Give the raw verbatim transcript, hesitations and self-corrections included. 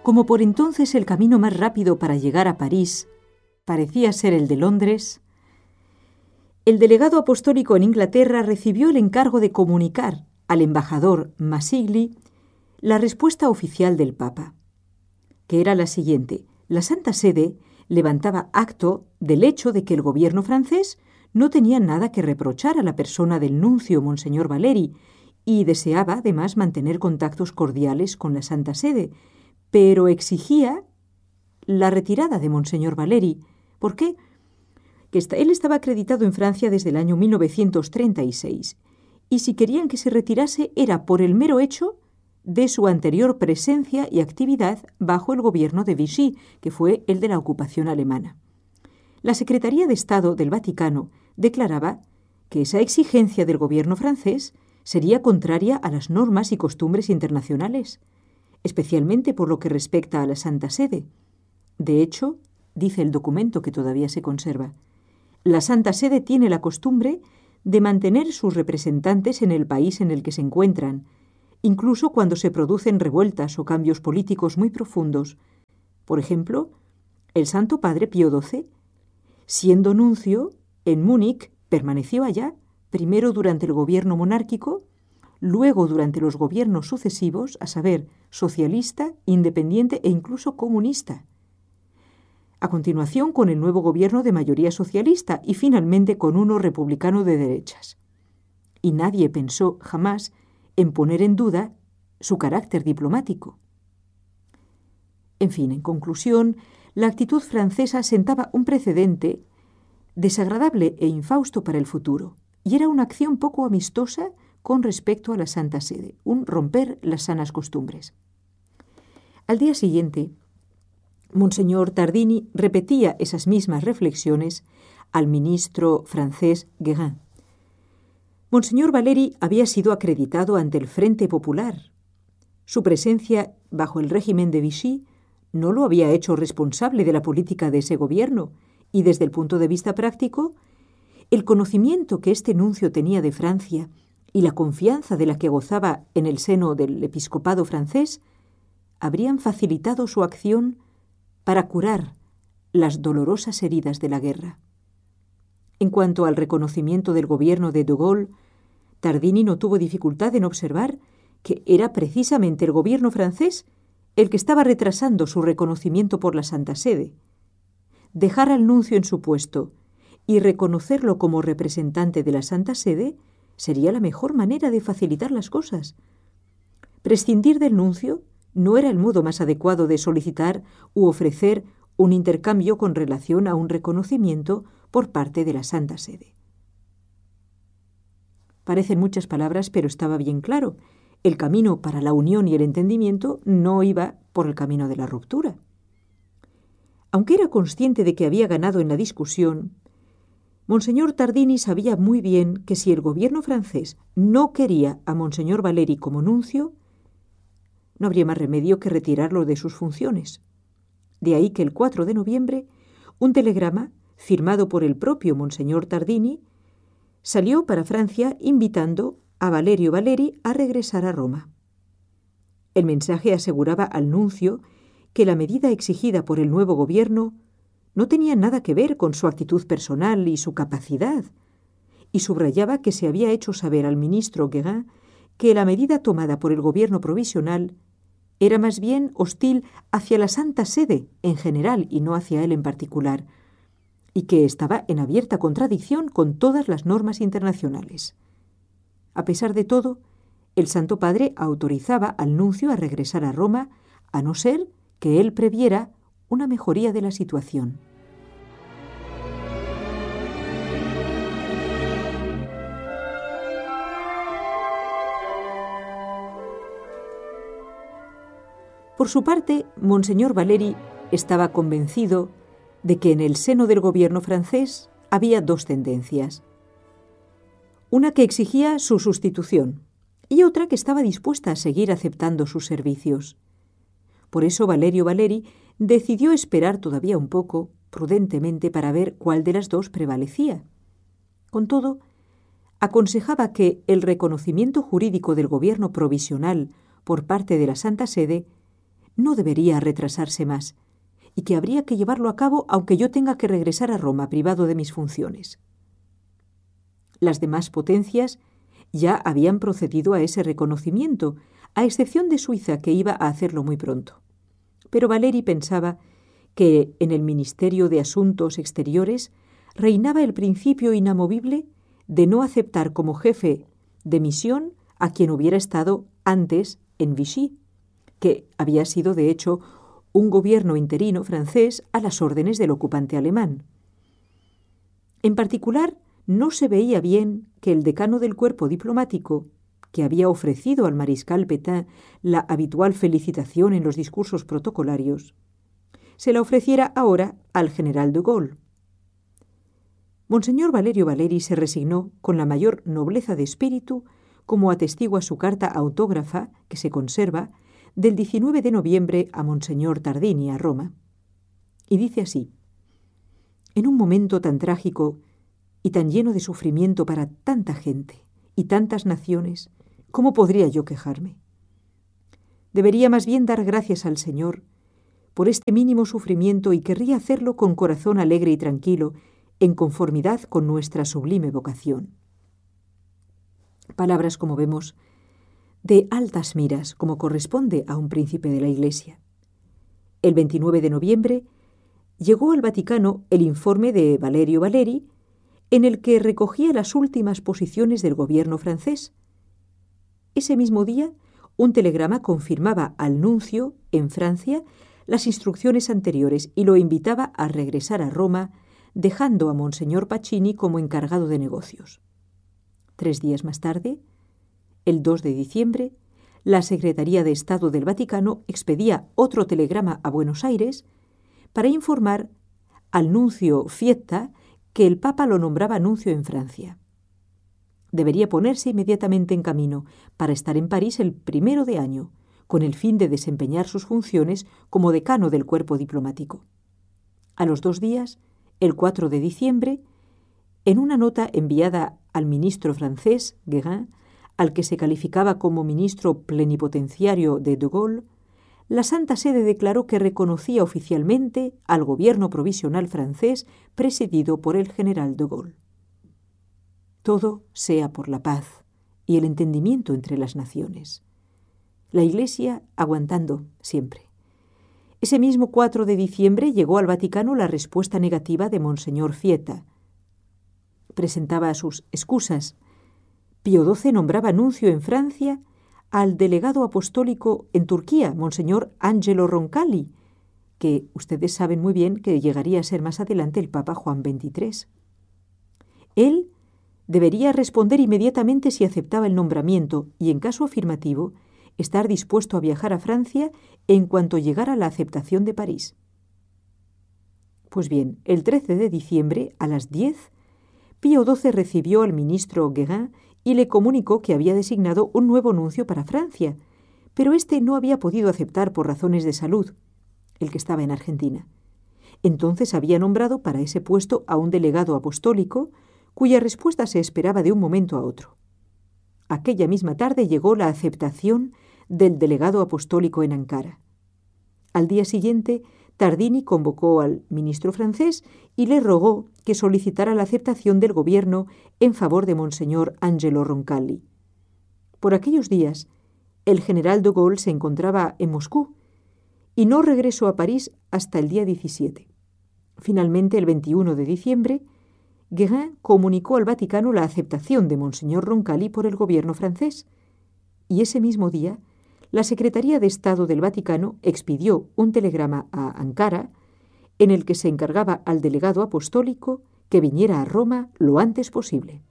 Como por entonces el camino más rápido para llegar a París parecía ser el de Londres, el delegado apostólico en Inglaterra recibió el encargo de comunicar al embajador Masigli la respuesta oficial del Papa, que era la siguiente: la Santa Sede levantaba acto del hecho de que el gobierno francés no tenía nada que reprochar a la persona del nuncio Monseñor Valeri y deseaba además mantener contactos cordiales con la Santa Sede, pero exigía la retirada de Monseñor Valeri. ¿Por qué? Que está, él estaba acreditado en Francia desde el año mil novecientos treinta y seis, y si querían que se retirase era por el mero hecho de su anterior presencia y actividad bajo el gobierno de Vichy, que fue el de la ocupación alemana. La Secretaría de Estado del Vaticano declaraba que esa exigencia del gobierno francés sería contraria a las normas y costumbres internacionales, especialmente por lo que respecta a la Santa Sede. De hecho, dice el documento que todavía se conserva, la Santa Sede tiene la costumbre de mantener sus representantes en el país en el que se encuentran, incluso cuando se producen revueltas o cambios políticos muy profundos. Por ejemplo, el Santo Padre Pío doce, siendo nuncio en Múnich, permaneció allá, primero durante el gobierno monárquico, luego durante los gobiernos sucesivos, a saber, socialista, independiente e incluso comunista. A continuación con el nuevo gobierno de mayoría socialista y finalmente con uno republicano de derechas. Y nadie pensó jamás en poner en duda su carácter diplomático. En fin, en conclusión, la actitud francesa sentaba un precedente desagradable e infausto para el futuro, y era una acción poco amistosa con respecto a la Santa Sede, un romper las sanas costumbres. Al día siguiente, Monseñor Tardini repetía esas mismas reflexiones al ministro francés Guérin. Monseñor Valeri había sido acreditado ante el Frente Popular. Su presencia bajo el régimen de Vichy no lo había hecho responsable de la política de ese gobierno, y desde el punto de vista práctico, el conocimiento que este nuncio tenía de Francia y la confianza de la que gozaba en el seno del episcopado francés habrían facilitado su acción para curar las dolorosas heridas de la guerra. En cuanto al reconocimiento del gobierno de De Gaulle, Tardini no tuvo dificultad en observar que era precisamente el gobierno francés el que estaba retrasando su reconocimiento por la Santa Sede. Dejar al nuncio en su puesto y reconocerlo como representante de la Santa Sede sería la mejor manera de facilitar las cosas. Prescindir del nuncio no era el modo más adecuado de solicitar u ofrecer un intercambio con relación a un reconocimiento por parte de la Santa Sede. Parecen muchas palabras, pero estaba bien claro. El camino para la unión y el entendimiento no iba por el camino de la ruptura. Aunque era consciente de que había ganado en la discusión, Monseñor Tardini sabía muy bien que si el gobierno francés no quería a Monseñor Valeri como nuncio, no habría más remedio que retirarlo de sus funciones. De ahí que el cuatro de noviembre, un telegrama, firmado por el propio Monseñor Tardini, salió para Francia invitando a Valerio Valeri a regresar a Roma. El mensaje aseguraba al nuncio que la medida exigida por el nuevo gobierno no tenía nada que ver con su actitud personal y su capacidad, y subrayaba que se había hecho saber al ministro Guérin que la medida tomada por el gobierno provisional era más bien hostil hacia la Santa Sede en general y no hacia él en particular, y que estaba en abierta contradicción con todas las normas internacionales. A pesar de todo, el Santo Padre autorizaba al nuncio a regresar a Roma, a no ser que él previera una mejoría de la situación. Por su parte, Monseñor Valeri estaba convencido de que en el seno del gobierno francés había dos tendencias. Una que exigía su sustitución y otra que estaba dispuesta a seguir aceptando sus servicios. Por eso Valerio Valeri decidió esperar todavía un poco, prudentemente, para ver cuál de las dos prevalecía. Con todo, aconsejaba que el reconocimiento jurídico del gobierno provisional por parte de la Santa Sede no debería retrasarse más y que habría que llevarlo a cabo aunque yo tenga que regresar a Roma privado de mis funciones. Las demás potencias ya habían procedido a ese reconocimiento, a excepción de Suiza, que iba a hacerlo muy pronto. Pero Valéry pensaba que en el Ministerio de Asuntos Exteriores reinaba el principio inamovible de no aceptar como jefe de misión a quien hubiera estado antes en Vichy, que había sido, de hecho, un gobierno interino francés a las órdenes del ocupante alemán. En particular, no se veía bien que el decano del cuerpo diplomático, que había ofrecido al mariscal Pétain la habitual felicitación en los discursos protocolarios, se la ofreciera ahora al general de Gaulle. Monseñor Valerio Valéry se resignó con la mayor nobleza de espíritu, como atestigua su carta autógrafa, que se conserva, del diecinueve de noviembre a Monseñor Tardini, a Roma. Y dice así: en un momento tan trágico y tan lleno de sufrimiento para tanta gente y tantas naciones, ¿cómo podría yo quejarme? Debería más bien dar gracias al Señor por este mínimo sufrimiento y querría hacerlo con corazón alegre y tranquilo, en conformidad con nuestra sublime vocación. Palabras, como vemos, de altas miras, como corresponde a un príncipe de la Iglesia. El veintinueve de noviembre llegó al Vaticano el informe de Valerio Valéry, en el que recogía las últimas posiciones del gobierno francés. Ese mismo día, un telegrama confirmaba al nuncio en Francia las instrucciones anteriores y lo invitaba a regresar a Roma, dejando a Monseñor Pacini como encargado de negocios. Tres días más tarde, el dos de diciembre, la Secretaría de Estado del Vaticano expedía otro telegrama a Buenos Aires para informar al nuncio Fietta que el Papa lo nombraba nuncio en Francia. Debería ponerse inmediatamente en camino para estar en París el primero de año, con el fin de desempeñar sus funciones como decano del cuerpo diplomático. A los dos días, el cuatro de diciembre, en una nota enviada al ministro francés, Guérin, al que se calificaba como ministro plenipotenciario de de Gaulle, la Santa Sede declaró que reconocía oficialmente al gobierno provisional francés presidido por el general de Gaulle. Todo sea por la paz y el entendimiento entre las naciones. La Iglesia aguantando siempre. Ese mismo cuatro de diciembre llegó al Vaticano la respuesta negativa de Monseñor Fietta. Presentaba sus excusas. Pío doce nombraba nuncio en Francia al delegado apostólico en Turquía, Monseñor Angelo Roncalli, que ustedes saben muy bien que llegaría a ser más adelante el Papa Juan veintitrés. Él debería responder inmediatamente si aceptaba el nombramiento y, en caso afirmativo, estar dispuesto a viajar a Francia en cuanto llegara la aceptación de París. Pues bien, el trece de diciembre, a las diez, Pío doce recibió al ministro Guérin y le comunicó que había designado un nuevo nuncio para Francia, pero éste no había podido aceptar por razones de salud, el que estaba en Argentina. Entonces había nombrado para ese puesto a un delegado apostólico, cuya respuesta se esperaba de un momento a otro. Aquella misma tarde llegó la aceptación del delegado apostólico en Ankara. Al día siguiente, Tardini convocó al ministro francés y le rogó que solicitara la aceptación del gobierno en favor de Monseñor Angelo Roncalli. Por aquellos días, el general de Gaulle se encontraba en Moscú y no regresó a París hasta el día diecisiete. Finalmente, el veintiuno de diciembre, Guérin comunicó al Vaticano la aceptación de Monseñor Roncalli por el gobierno francés, y ese mismo día la Secretaría de Estado del Vaticano expidió un telegrama a Ankara en el que se encargaba al delegado apostólico que viniera a Roma lo antes posible.